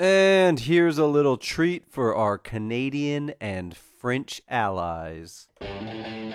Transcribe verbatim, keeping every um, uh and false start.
And here's a little treat for our Canadian and French allies.